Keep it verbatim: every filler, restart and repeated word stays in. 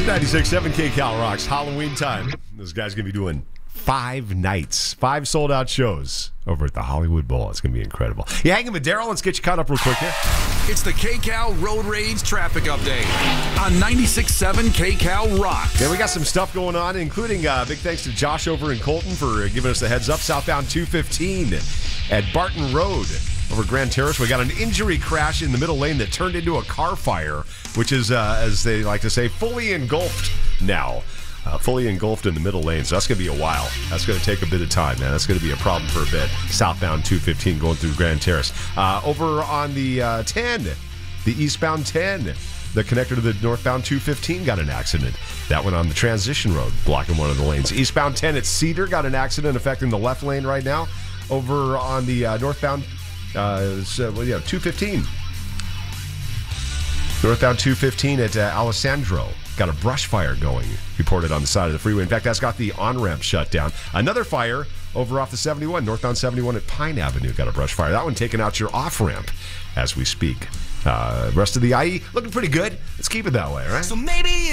ninety-six point seven K-Cal rocks. Halloween time. This guy's going to be doing five nights, five sold-out shows over at the Hollywood Bowl. It's going to be incredible. You hanging with Daryl? Let's get you caught up real quick here. It's the K-Cal Road Rage Traffic Update on ninety-six point seven K-Cal rocks. Yeah, we got some stuff going on, including uh, big thanks to Josh over in Colton for giving us the heads up. Southbound two fifteen at Barton Road over Grand Terrace. We got an injury crash in the middle lane that turned into a car fire, which is, uh, as they like to say, fully engulfed now. Uh, fully engulfed in the middle lane, so that's going to be a while. That's going to take a bit of time, man. That's going to be a problem for a bit. Southbound two fifteen going through Grand Terrace. Uh, over on the uh, ten, the eastbound ten, the connector to the northbound two fifteen got an accident. That one on the transition road, blocking one of the lanes. Eastbound ten at Cedar got an accident affecting the left lane right now. Over on the uh, northbound, uh, so, well, yeah, two fifteen. Northbound two fifteen at uh, Alessandro. Got a brush fire going, reported on the side of the freeway. In fact, that's got the on-ramp shut down. Another fire over off the seventy-one, northbound seventy-one at Pine Avenue. Got a brush fire. That one taking out your off-ramp as we speak. Uh, rest of the I E looking pretty good. Let's keep it that way, right? So maybe